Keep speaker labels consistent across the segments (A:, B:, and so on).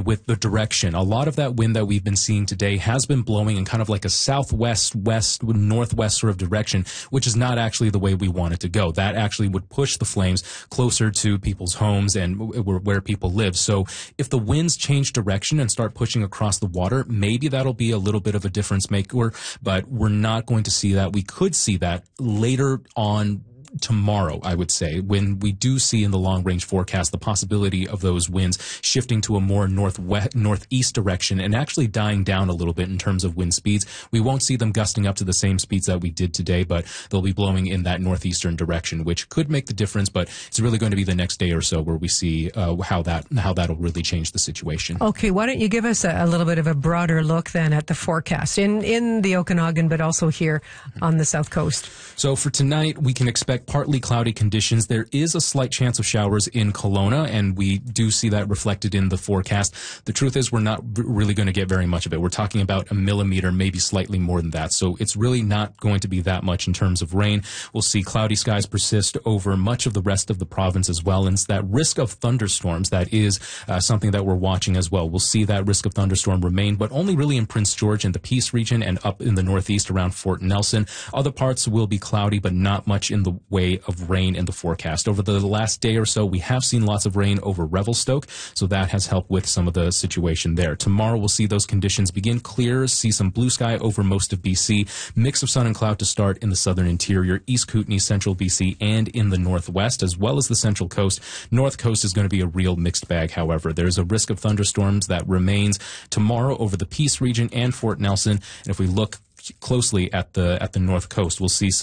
A: with the direction. A lot of that wind that we've been seeing today has been blowing in kind of like a southwest, west, northwest sort of direction, which is not actually the way we want it to go. That actually would push the flames closer to people's homes and where people live. So if the winds change direction and start pushing across the water, maybe that'll be a little bit of a difference maker, but we're not going to see that. We could see that later on tomorrow, I would say, when we do see in the long-range forecast the possibility of those winds shifting to a more northeast direction and actually dying down a little bit in terms of wind speeds. We won't see them gusting up to the same speeds that we did today, but they'll be blowing in that northeastern direction, which could make the difference, but it's really going to be the next day or so where we see how that'll really change the situation.
B: Okay, why don't you give us a little bit of a broader look then at the forecast in the Okanagan, but also here on the South Coast.
A: So for tonight, we can expect partly cloudy conditions. There is a slight chance of showers in Kelowna, and we do see that reflected in the forecast. The truth is we're not really going to get very much of it. We're talking about a millimeter, maybe slightly more than that. So it's really not going to be that much in terms of rain. We'll see cloudy skies persist over much of the rest of the province as well. And it's that risk of thunderstorms that is something that we're watching as well. We'll see that risk of thunderstorm remain, but only really in Prince George and the Peace region and up in the northeast around Fort Nelson. Other parts will be cloudy, but not much in the way of rain in the forecast. Over the last day or so, we have seen lots of rain over Revelstoke, so that has helped with some of the situation there. Tomorrow, we'll see those conditions begin clear, see some blue sky over most of BC, mix of sun and cloud to start in the southern interior, East Kootenay, central BC, and in the northwest, as well as the central coast. North coast is going to be a real mixed bag, however. There's a risk of thunderstorms that remains tomorrow over the Peace region and Fort Nelson, and if we look closely at the north coast, we'll see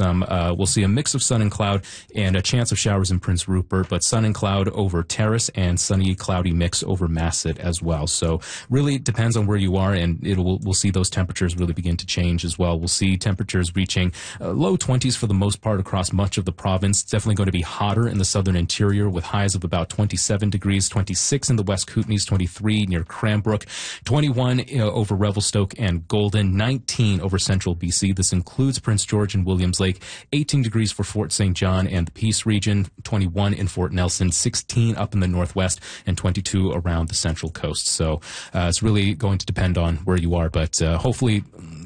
A: a mix of sun and cloud and a chance of showers in Prince Rupert, but sun and cloud over Terrace and sunny cloudy mix over Masset as well. So really it depends on where you are, and we'll see those temperatures really begin to change as well. We'll see temperatures reaching low 20s for the most part across much of the province. It's definitely going to be hotter in the southern interior with highs of about 27 degrees, 26 in the West Kootenays, 23 near Cranbrook, 21 over Revelstoke and Golden, 19 over central BC. This includes Prince George and Williams Lake, 18 degrees for Fort St. John and the Peace region, 21 in Fort Nelson, 16 up in the northwest, and 22 around the central coast. So it's really going to depend on where you are, but hopefully,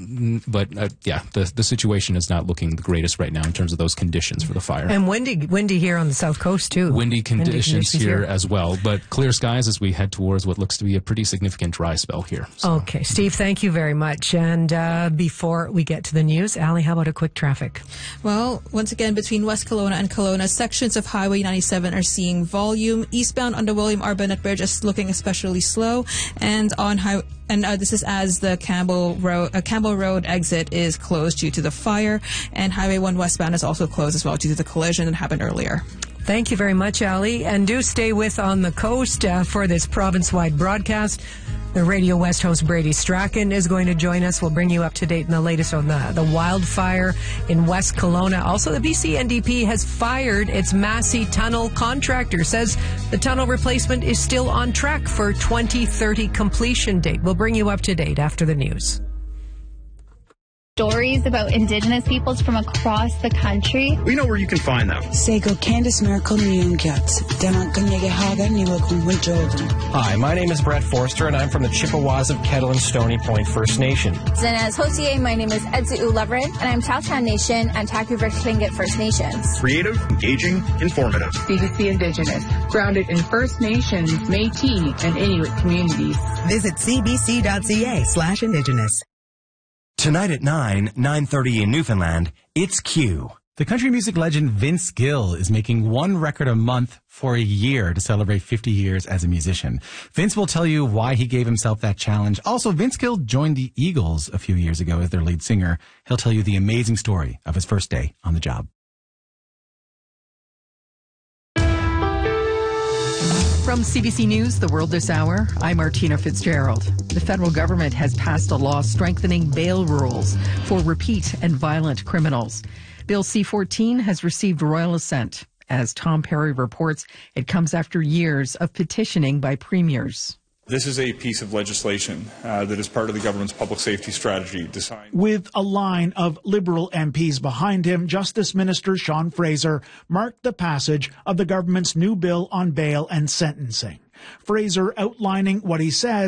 A: the situation is not looking the greatest right now in terms of those conditions for the fire.
B: And windy here on the South Coast too.
A: Windy conditions here as well, but clear skies as we head towards what looks to be a pretty significant dry spell here. So.
B: Okay, Steve, thank you very much. And before we get to the news, Allie, how about a quick traffic?
C: Well, once again, between West Kelowna and Kelowna, sections of Highway 97 are seeing volume. Eastbound on the William R. Bennett Bridge is looking especially slow, and this is as the Campbell Road exit is closed due to the fire, and Highway 1 westbound is also closed as well due to the collision that happened earlier.
B: Thank you very much, Ali. And do stay with On the Coast for this province-wide broadcast. The Radio West host Brady Strachan is going to join us. We'll bring you up to date in the latest on the wildfire in West Kelowna. Also, the BC NDP has fired its Massey Tunnel contractor. Says the tunnel replacement is still on track for 2030 completion date. We'll bring you up to date after the news.
D: Stories about Indigenous peoples from across the country.
E: We know where you can find them.
F: Hi, my name is Brett Forster, and I'm from the Chippewas of Kettle and Stony Point First Nation.
G: Zinez Hotier, my name is Edzu Leverin, and I'm Tahltan Nation and Taku River Tlingit First Nations.
E: Creative, engaging, informative.
H: BBC Indigenous, grounded in First Nations, Métis, and Inuit communities.
I: Visit cbc.ca/Indigenous.
J: Tonight at 9:30 in Newfoundland, it's Q.
K: The country music legend Vince Gill is making one record a month for a year to celebrate 50 years as a musician. Vince will tell you why he gave himself that challenge. Also, Vince Gill joined the Eagles a few years ago as their lead singer. He'll tell you the amazing story of his first day on the job.
L: From CBC News, The World This Hour, I'm Martina Fitzgerald. The federal government has passed a law strengthening bail rules for repeat and violent criminals. Bill C-14 has received royal assent. As Tom Perry reports, it comes after years of petitioning by premiers.
M: This is a piece of legislation that is part of the government's public safety strategy designed.
N: With a line of Liberal MPs behind him, Justice Minister Sean Fraser marked the passage of the government's new bill on bail and sentencing. Fraser outlining what he says